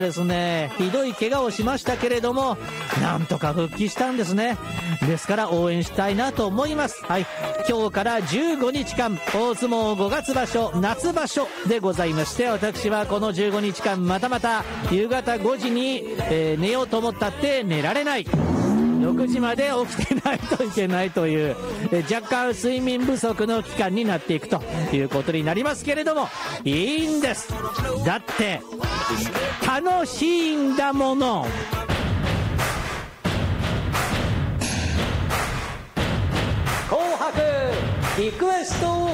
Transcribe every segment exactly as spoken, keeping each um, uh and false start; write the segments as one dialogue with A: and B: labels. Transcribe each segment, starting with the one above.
A: ですね、ひどい怪我をしましたけれども、なんとか復帰したんですね。ですから応援したいなと思います。はい、今日からじゅうごにちかん大相撲ごがつばしょ夏場所でございまして、私はこのじゅうごにちかんまたまた夕方ごじに、えー、寝ようと思ったって寝られない、ろくじまで起きてないといけないという、え若干睡眠不足の期間になっていくということになりますけれども、いいんです。だって楽しいんだもの。紅白リクエスト合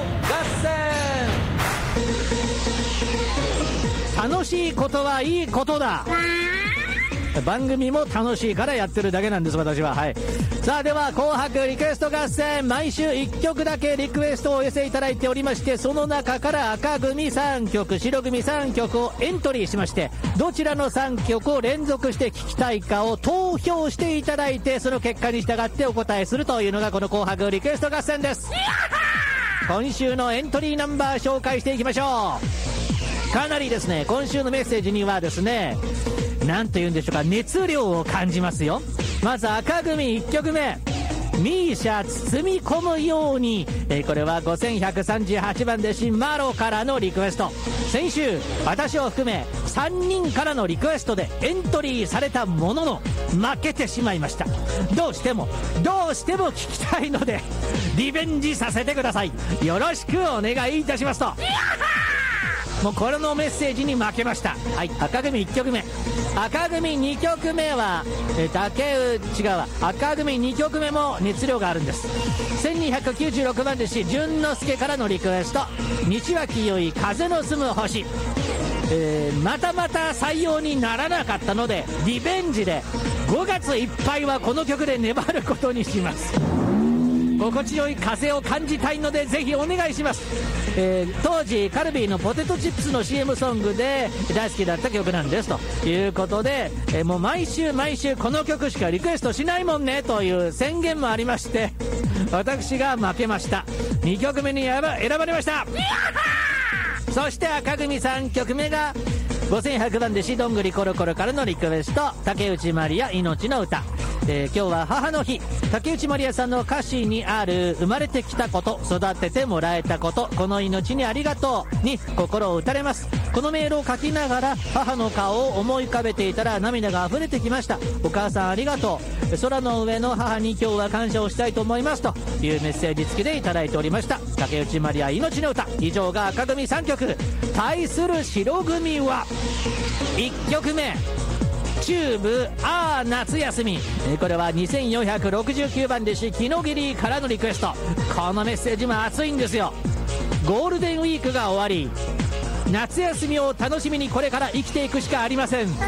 A: 戦。楽しいことはいいことだ。番組も楽しいからやってるだけなんです、私は。はい、さあでは紅白リクエスト合戦、毎週いっきょくだけリクエストをお寄せいただいておりまして、その中から赤組さんきょく白組さんきょくをエントリーしまして、どちらのさんきょくを連続して聞きたいかを投票していただいて、その結果に従ってお答えするというのがこの紅白リクエスト合戦です。今週のエントリーナンバー紹介していきましょう。かなりですね、今週のメッセージにはですね、なんというんでしょうか、熱量を感じますよ。まず赤組いっきょくめ、ミーシャ包み込むように、えー、これはごせんひゃくさんじゅうはちばん弟子マロからのリクエスト。先週私を含めさんにんからのリクエストでエントリーされたものの負けてしまいました。どうしてもどうしても聞きたいのでリベンジさせてください。よろしくお願いいたしますと。もうこれのメッセージに負けました。はい、赤組いっきょくめ。赤組にきょくめはえ竹内違うわ赤組にきょくめも熱量があるんです。せんにひゃくきゅうじゅうろくばん弟子淳之介からのリクエスト、西脇よい風の住む星。えー、またまた採用にならなかったのでリベンジでごがついっぱいはこの曲で粘ることにします。心地よい風を感じたいのでぜひお願いします。えー、当時カルビーのポテトチップスの シーエム ソングで大好きだった曲なんですということで、えー、もう毎週毎週この曲しかリクエストしないもんねという宣言もありまして、私が負けました。にきょくめに選ば選ばれました。そして赤組さんきょくめがごせんひゃくばん弟子どんぐりコロコロからのリクエスト、竹内まりや命の歌。えー、今日は母の日。竹内まりやさんの歌詞にある生まれてきたこと、育ててもらえたこと、この命にありがとうに心を打たれます。このメールを書きながら母の顔を思い浮かべていたら涙が溢れてきました。お母さんありがとう、空の上の母に今日は感謝をしたいと思いますというメッセージ付きでいただいておりました。竹内まりや命の歌。以上が赤組さんきょく。対する白組はいっきょくめ、チューブあー夏休み。これはにせんよんひゃくろくじゅうきゅうばん弟子木の桐からのリクエスト。このメッセージも熱いんですよ。ゴールデンウィークが終わり、夏休みを楽しみにこれから生きていくしかありません。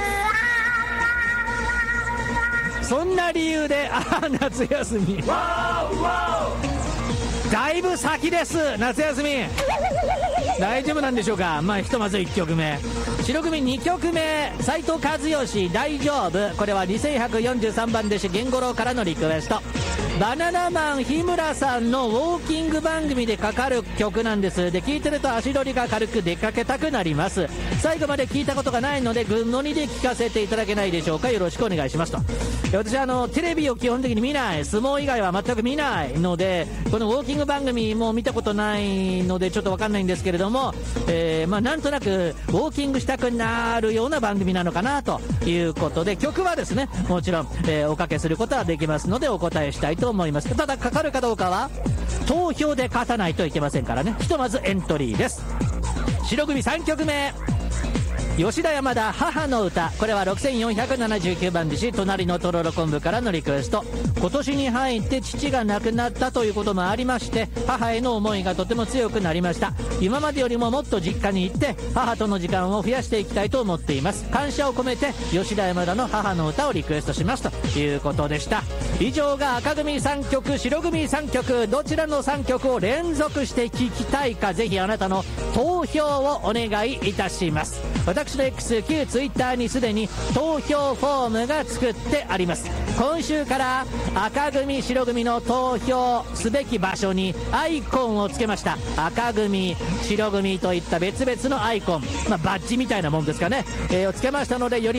A: そんな理由であー夏休みだいぶ先です。夏休み大丈夫なんでしょうか。まあひとまずいっきょくめ、白組にきょくめ、斉藤和義大丈夫。これはにせんひゃくよんじゅうさんばん弟子源五郎からのリクエスト。バナナマン日村さんのウォーキング番組でかかる曲なんです。で聴いてると足取りが軽く出かけたくなります。最後まで聞いたことがないので群乗りで聞かせていただけないでしょうか。よろしくお願いしますと。私はあのテレビを基本的に見ない、相撲以外は全く見ないので、このウォーキング番組も見たことないのでちょっと分かんないんですけれども、えー、まあなんとなくウォーキングしたくなるような番組なのかなということで、曲はですねもちろん、えー、おかけすることはできますのでお答えしたいと思います。ただかかるかどうかは投票で勝たないといけませんからね。ひとまずエントリーです。白組さんきょくめ、吉田山田母の歌。これはろくせんよんひゃくななじゅうきゅうばん弟子隣のとろろ昆布からのリクエスト。今年に入って父が亡くなったということもありまして、母への思いがとても強くなりました。今までよりももっと実家に行って母との時間を増やしていきたいと思っています。感謝を込めて吉田山田の母の歌をリクエストしますということでした。以上が赤組さんきょく白組さんきょく、どちらのさんきょくを連続して聴きたいか、ぜひあなたの投票をお願いいたします。私私の X 旧 Twitter にすでに投票フォームが作ってあります。今週から赤組白組の投票すべき場所にアイコンをつけました。赤組白組といった別々のアイコン、まあ、バッジみたいなもんですかね、えー、をつけましたので、より